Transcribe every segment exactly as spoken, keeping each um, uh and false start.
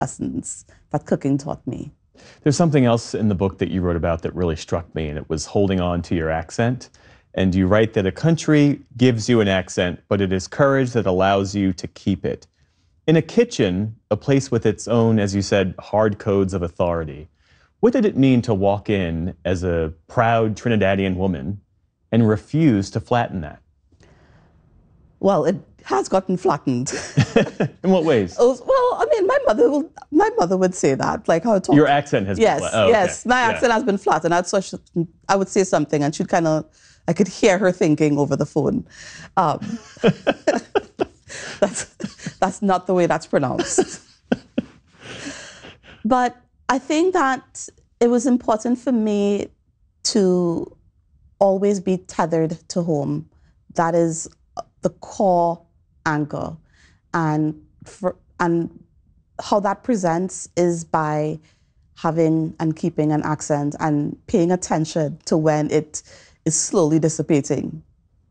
lessons that cooking taught me. There's something else in the book that you wrote about that really struck me, and it was holding on to your accent. And you write that a country gives you an accent, but it is courage that allows you to keep it. In a kitchen, a place with its own, as you said, hard codes of authority, what did it mean to walk in as a proud Trinidadian woman and refuse to flatten that? Well, it has gotten flattened. In what ways? Oh, well, I mean, my mother will, my mother would say that, like how I talk. Your accent has yes, been flattened. Oh, yes, okay. my Yeah. accent has been flattened. I'd, so she, I would say something, and she'd kind of, I could hear her thinking over the phone. Um, that's that's not the way that's pronounced. But I think that it was important for me to always be tethered to home. That is the core anchor. And, for, and how that presents is by having and keeping an accent and paying attention to when it is slowly dissipating.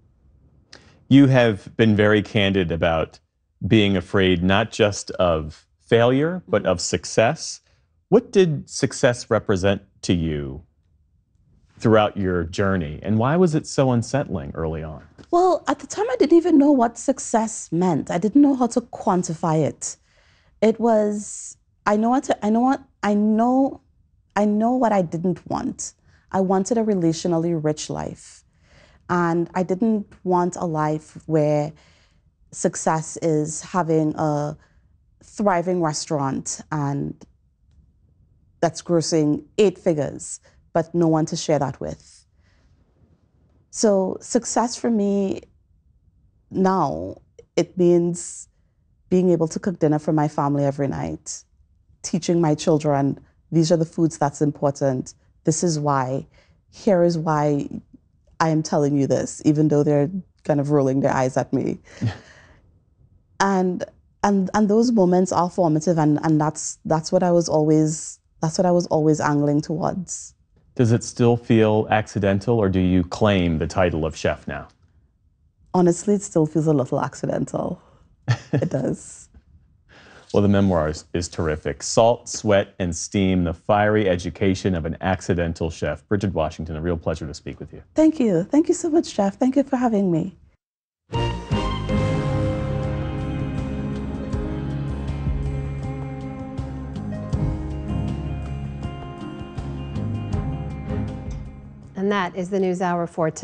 You have been very candid about being afraid not just of failure, but of success. What did success represent to you throughout your journey, and why was it so unsettling early on? Well, at the time, I didn't even know what success meant. I didn't know how to quantify it. It was, I know what, to, I know what, I know, I know what I didn't want. I wanted a relationally rich life. And I didn't want a life where success is having a thriving restaurant and that's grossing eight figures, but no one to share that with. So success for me now, it means being able to cook dinner for my family every night, teaching my children, these are the foods that's important. This is why. Here is why I am telling you this, even though they're kind of rolling their eyes at me. and and and those moments are formative, and, and that's that's what I was always that's what I was always angling towards. Does it still feel accidental, or do you claim the title of chef now? Honestly, it still feels a little accidental. It does. Well, the memoir is, is terrific. Salt, Sweat, and Steam, the fiery education of an accidental chef. Bridget Washington, a real pleasure to speak with you. Thank you. Thank you so much, Jeff. Thank you for having me. And that is the NewsHour for today.